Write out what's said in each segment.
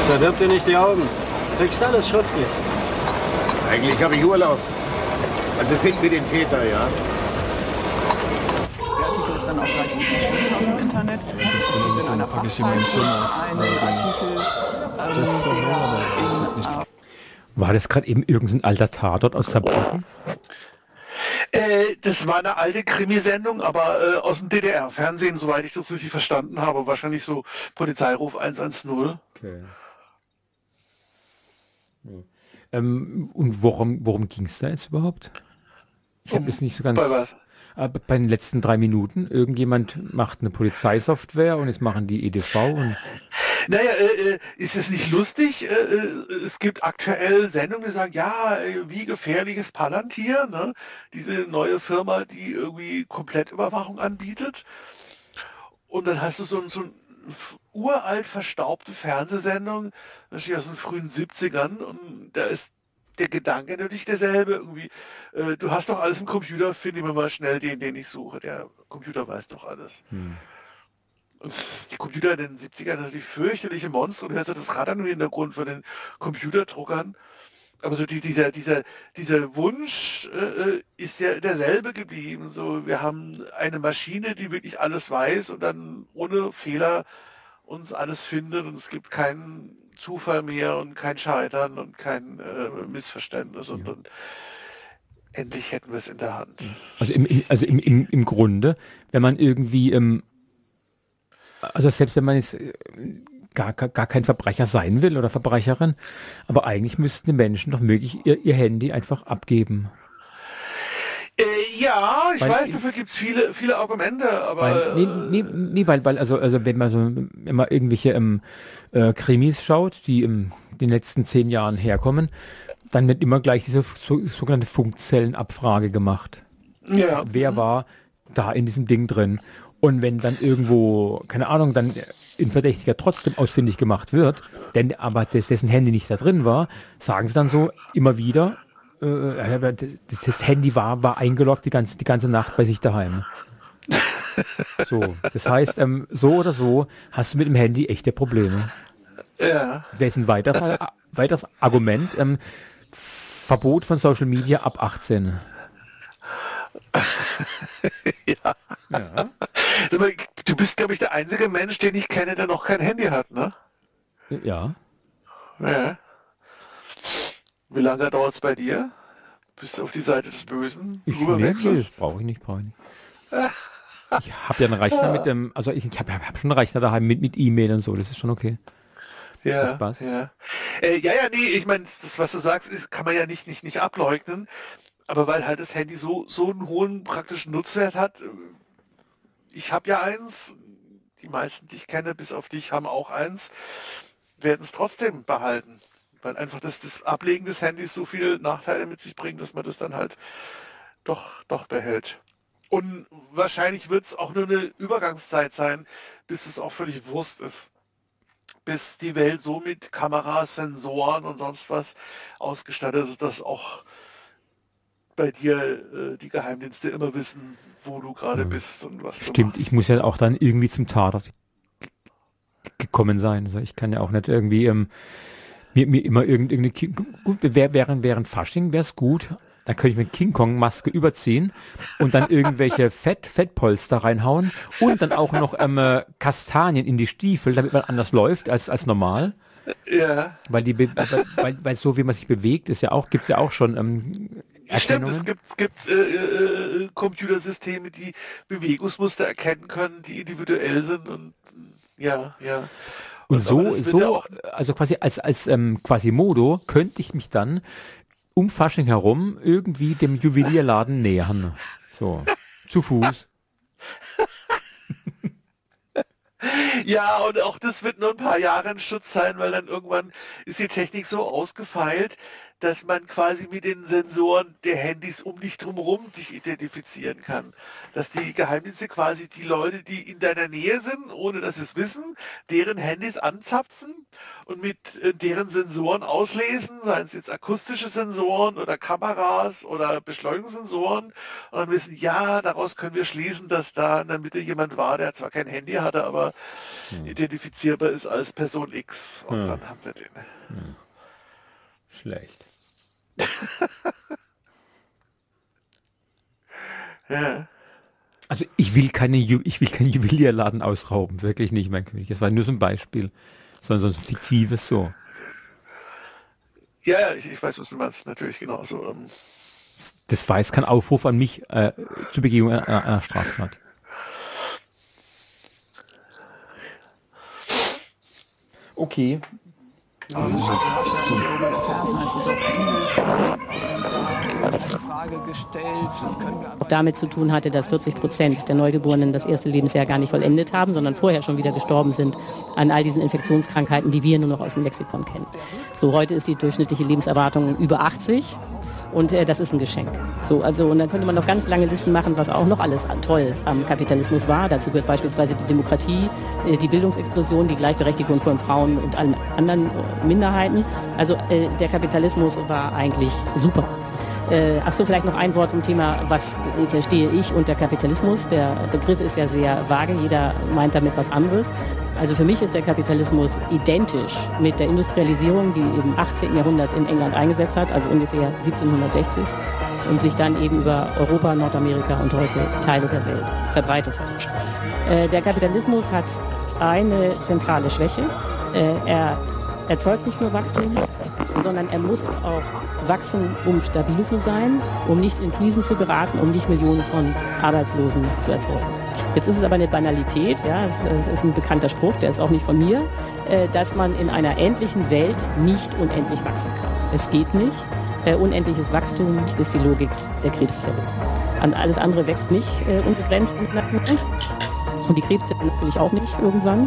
Verwirb dir nicht die Augen. Kriegst alles schriftlich. Eigentlich habe ich Urlaub. Also finden wir den Täter, ja? Der Artikel ist dann auch gleich verschwunden aus dem Internet. Es gibt in einer Fachzeitung einen Artikel, War das gerade eben irgendein alter Tatort aus Saarbrücken? Das war eine alte Krimisendung, aber aus dem DDR-Fernsehen, soweit ich das richtig verstanden habe. Wahrscheinlich so Polizeiruf 110. Okay. Und worum ging es da jetzt überhaupt? Ich habe jetzt nicht so ganz... Bei was? Bei den letzten 3 Minuten, irgendjemand macht eine Polizeisoftware und jetzt machen die EDV und... Naja, ist es nicht lustig? Es gibt aktuell Sendungen, die sagen, ja, wie gefährlich ist Palantir, ne? Diese neue Firma, die irgendwie Komplettüberwachung anbietet. Und dann hast du so ein uralt verstaubte Fernsehsendung, wahrscheinlich aus den frühen 70ern, und da ist der Gedanke natürlich derselbe. Irgendwie, du hast doch alles im Computer, finde ich mir mal schnell den ich suche. Der Computer weiß doch alles. Und die Computer in den 70ern natürlich fürchterliche Monster, und du hast ja das Rattern im Hintergrund von den Computerdruckern. Aber so dieser Wunsch ist ja derselbe geblieben. So, wir haben eine Maschine, die wirklich alles weiß und dann ohne Fehler uns alles findet, und es gibt keinen Zufall mehr und kein Scheitern und kein Missverständnis, und endlich hätten wir es in der Hand. Also im Grunde, wenn man irgendwie, also selbst wenn man jetzt gar kein Verbrecher sein will oder Verbrecherin, aber eigentlich müssten die Menschen doch möglich ihr Handy einfach abgeben. Ja, ich weiß, dafür gibt es viele Argumente, aber... Weil also wenn man irgendwelche Krimis schaut, die in den letzten 10 Jahren herkommen, dann wird immer gleich diese sogenannte Funkzellenabfrage gemacht. Ja. Wer war da in diesem Ding drin? Und wenn dann irgendwo, keine Ahnung, dann ein Verdächtiger trotzdem ausfindig gemacht wird, denn aber dessen Handy nicht da drin war, sagen sie dann so immer wieder, das Handy war eingeloggt die ganze Nacht bei sich daheim. So, das heißt, so oder so hast du mit dem Handy echte Probleme. Ja. Das ist ein weiteres Argument, Verbot von Social Media ab 18. Ja. Du bist, glaube ich, der einzige Mensch, den ich kenne, der noch kein Handy hat, ne? Ja. Ja. Wie lange dauert es bei dir? Bist du auf die Seite des Bösen? Nee, das brauche ich nicht. Ich habe ja einen Rechner mit dem, also ich hab schon einen Rechner daheim mit E-Mail und so, das ist schon okay. Ja, das passt. Ja. Nee, ich meine, das, was du sagst, kann man ja nicht ableugnen, aber weil halt das Handy so einen hohen praktischen Nutzwert hat, ich habe ja eins, die meisten, die ich kenne, bis auf dich, haben auch eins, werden es trotzdem behalten. Weil einfach das Ablegen des Handys so viele Nachteile mit sich bringt, dass man das dann halt doch behält. Und wahrscheinlich wird es auch nur eine Übergangszeit sein, bis es auch völlig Wurst ist. Bis die Welt so mit Kameras, Sensoren und sonst was ausgestattet ist, dass auch bei dir die Geheimdienste immer wissen, wo du gerade bist und was du Stimmt, machst. ich muss ja auch dann irgendwie zum Tatort gekommen sein. Also ich kann ja auch nicht irgendwie mir immer irgendeine... Gut, während Fasching wäre es gut. Dann könnte ich mir King Kong-Maske überziehen und dann irgendwelche Fettpolster reinhauen und dann auch noch Kastanien in die Stiefel, damit man anders läuft als normal. Ja. Weil so wie man sich bewegt, gibt es ja auch schon Stimmt, Erkennungen. es gibt Computersysteme, die Bewegungsmuster erkennen können, die individuell sind, und ja. Und aber das wird ja auch, also quasi als Quasimodo könnte ich mich dann um Fasching herum irgendwie dem Juwelierladen nähern. So, zu Fuß. ja, und auch das wird nur ein paar Jahre in Schutz sein, weil dann irgendwann ist die Technik so ausgefeilt, dass man quasi mit den Sensoren der Handys um dich drumherum sich identifizieren kann. Dass die Geheimdienste quasi die Leute, die in deiner Nähe sind, ohne dass sie es wissen, deren Handys anzapfen, und mit deren Sensoren auslesen, seien es jetzt akustische Sensoren oder Kameras oder Beschleunigungssensoren, und dann wissen, ja, daraus können wir schließen, dass da in der Mitte jemand war, der zwar kein Handy hatte, aber identifizierbar ist als Person X. Und dann haben wir den. Schlecht. Ja. Also ich will keinen Juwelierladen ausrauben, wirklich nicht, mein König. Das war nur so ein Beispiel, sondern so ein fiktives so. Ja, ich weiß, was du meinst, natürlich genauso. Das war jetzt kein Aufruf an mich zur Begehung einer Straftat. Okay. Vers heißt es auf Englisch. Da wird die Frage gestellt, das können wir aber damit zu tun hatte, dass 40% der Neugeborenen das erste Lebensjahr gar nicht vollendet haben, sondern vorher schon wieder gestorben sind an all diesen Infektionskrankheiten, die wir nur noch aus dem Lexikon kennen. So, heute ist die durchschnittliche Lebenserwartung über 80 und das ist ein Geschenk. So, also, und dann könnte man noch ganz lange Listen machen, was auch noch alles toll am Kapitalismus war. Dazu gehört beispielsweise die Demokratie, die Bildungsexplosion, die Gleichberechtigung von Frauen und allen anderen Minderheiten. Also der Kapitalismus war eigentlich super. Achso, vielleicht noch ein Wort zum Thema, was verstehe ich unter Kapitalismus. Der Begriff ist ja sehr vage, jeder meint damit was anderes. Also für mich ist der Kapitalismus identisch mit der Industrialisierung, die im 18. Jahrhundert in England eingesetzt hat, also ungefähr 1760, und sich dann eben über Europa, Nordamerika und heute Teile der Welt verbreitet hat. Der Kapitalismus hat eine zentrale Schwäche. Er erzeugt nicht nur Wachstum, sondern er muss auch wachsen, um stabil zu sein, um nicht in Krisen zu geraten, um nicht Millionen von Arbeitslosen zu erzeugen. Jetzt ist es aber eine Banalität, ja, es ist ein bekannter Spruch, der ist auch nicht von mir, dass man in einer endlichen Welt nicht unendlich wachsen kann. Es geht nicht. Unendliches Wachstum ist die Logik der Krebszelle. An alles andere wächst nicht unbegrenzt und die Krebszelle natürlich auch nicht irgendwann.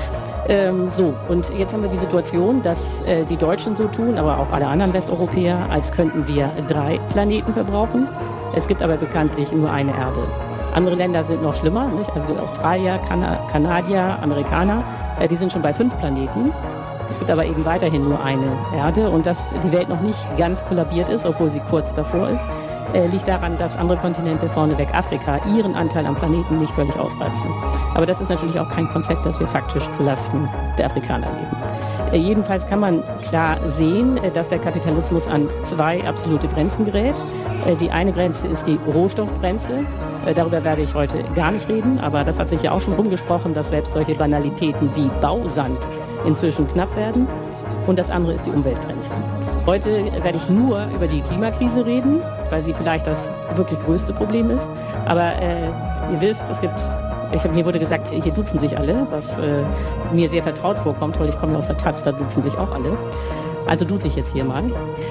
So, und jetzt haben wir die Situation, dass die Deutschen so tun, aber auch alle anderen Westeuropäer, als könnten wir 3 Planeten verbrauchen. Es gibt aber bekanntlich nur eine Erde. Andere Länder sind noch schlimmer, nicht? Also die Australier, Kanadier, Amerikaner, die sind schon bei 5 Planeten. Es gibt aber eben weiterhin nur eine Erde, und dass die Welt noch nicht ganz kollabiert ist, obwohl sie kurz davor ist, liegt daran, dass andere Kontinente, vorneweg Afrika, ihren Anteil am Planeten nicht völlig ausreizen. Aber das ist natürlich auch kein Konzept, das wir faktisch zulasten der Afrikaner leben. Jedenfalls kann man klar sehen, dass der Kapitalismus an 2 absolute Grenzen gerät. Die eine Grenze ist die Rohstoffgrenze. Darüber werde ich heute gar nicht reden, aber das hat sich ja auch schon rumgesprochen, dass selbst solche Banalitäten wie Bausand inzwischen knapp werden. Und das andere ist die Umweltgrenze. Heute werde ich nur über die Klimakrise reden, weil sie vielleicht das wirklich größte Problem ist. Aber ihr wisst, mir wurde gesagt, hier duzen sich alle, was mir sehr vertraut vorkommt, weil ich komme aus der Taz, da duzen sich auch alle. Also duze ich jetzt hier mal.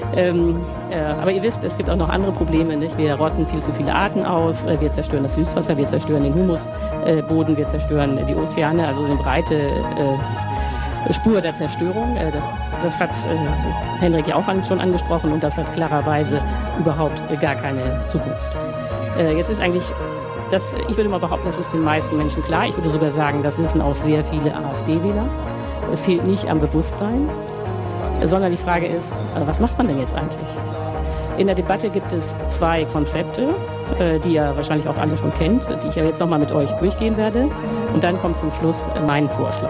Aber ihr wisst, es gibt auch noch andere Probleme, nicht? Wir rotten viel zu viele Arten aus, wir zerstören das Süßwasser, wir zerstören den Humusboden, wir zerstören die Ozeane, also eine breite Spur der Zerstörung. Das hat Henrik ja auch schon angesprochen, und das hat klarerweise überhaupt gar keine Zukunft. Jetzt ist eigentlich, ich würde mal behaupten, das ist den meisten Menschen klar. Ich würde sogar sagen, das wissen auch sehr viele AfD-Wähler. Es fehlt nicht am Bewusstsein, sondern die Frage ist, was macht man denn jetzt eigentlich? In der Debatte gibt es 2 Konzepte, die ihr wahrscheinlich auch alle schon kennt, die ich ja jetzt nochmal mit euch durchgehen werde. Und dann kommt zum Schluss mein Vorschlag.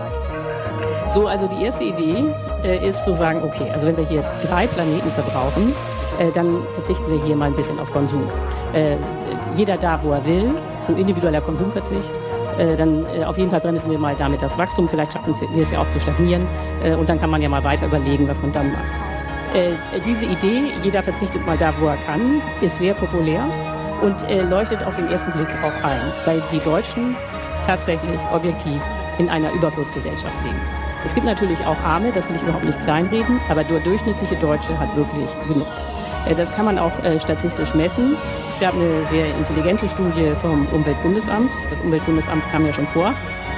So, also die erste Idee ist zu sagen, okay, also wenn wir hier 3 Planeten verbrauchen, dann verzichten wir hier mal ein bisschen auf Konsum. Jeder da, wo er will, so individueller Konsumverzicht. Dann auf jeden Fall bremsen wir mal damit das Wachstum, vielleicht schaffen wir es ja auch zu stagnieren, und dann kann man ja mal weiter überlegen, was man dann macht. Diese Idee, jeder verzichtet mal da, wo er kann, ist sehr populär und leuchtet auf den ersten Blick auch ein, weil die Deutschen tatsächlich objektiv in einer Überflussgesellschaft leben. Es gibt natürlich auch Arme, das will ich überhaupt nicht kleinreden, aber der durchschnittliche Deutsche hat wirklich genug. Das kann man auch statistisch messen. Es gab eine sehr intelligente Studie vom Umweltbundesamt. Das Umweltbundesamt kam ja schon vor,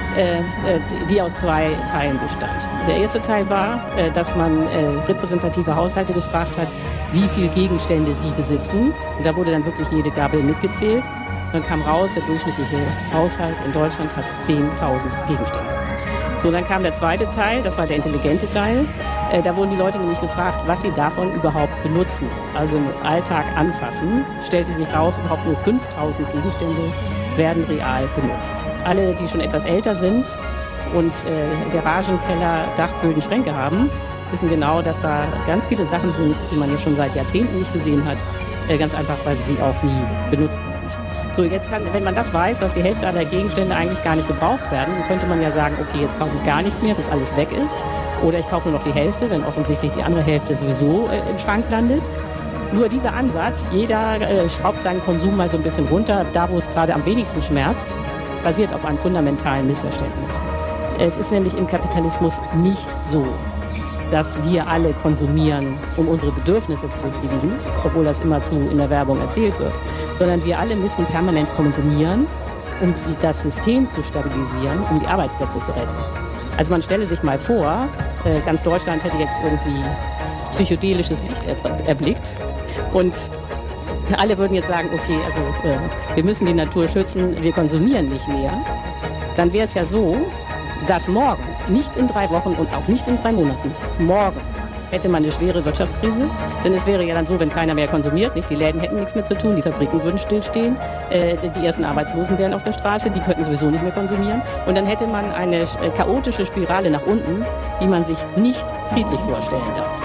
die aus 2 Teilen bestand. Der erste Teil war, dass man repräsentative Haushalte gefragt hat, wie viele Gegenstände sie besitzen. Und da wurde dann wirklich jede Gabel mitgezählt. Und dann kam raus, der durchschnittliche Haushalt in Deutschland hat 10.000 Gegenstände. So, dann kam der zweite Teil, das war der intelligente Teil. Da wurden die Leute nämlich gefragt, was sie davon überhaupt benutzen. Also im Alltag anfassen, stellte sich raus, überhaupt nur 5000 Gegenstände werden real benutzt. Alle, die schon etwas älter sind und Garagen, Keller, Dachböden, Schränke haben, wissen genau, dass da ganz viele Sachen sind, die man ja schon seit Jahrzehnten nicht gesehen hat. Ganz einfach, weil sie auch nie benutzt werden. So, jetzt wenn man das weiß, dass die Hälfte aller Gegenstände eigentlich gar nicht gebraucht werden, dann könnte man ja sagen, okay, jetzt kaufe ich gar nichts mehr, bis alles weg ist. Oder ich kaufe nur noch die Hälfte, wenn offensichtlich die andere Hälfte sowieso im Schrank landet. Nur dieser Ansatz, jeder schraubt seinen Konsum mal so ein bisschen runter, da wo es gerade am wenigsten schmerzt, basiert auf einem fundamentalen Missverständnis. Es ist nämlich im Kapitalismus nicht so, dass wir alle konsumieren, um unsere Bedürfnisse zu befriedigen, obwohl das immerzu in der Werbung erzählt wird, sondern wir alle müssen permanent konsumieren, um das System zu stabilisieren, um die Arbeitsplätze zu retten. Also man stelle sich mal vor, ganz Deutschland hätte jetzt irgendwie psychedelisches Licht erblickt und alle würden jetzt sagen, okay, also wir müssen die Natur schützen, wir konsumieren nicht mehr. Dann wäre es ja so, dass morgen, nicht in 3 Wochen und auch nicht in 3 Monaten, morgen hätte man eine schwere Wirtschaftskrise. Denn es wäre ja dann so, wenn keiner mehr konsumiert, nicht? Die Läden hätten nichts mehr zu tun, die Fabriken würden stillstehen, die ersten Arbeitslosen wären auf der Straße, die könnten sowieso nicht mehr konsumieren. Und dann hätte man eine chaotische Spirale nach unten, die man sich nicht friedlich vorstellen darf.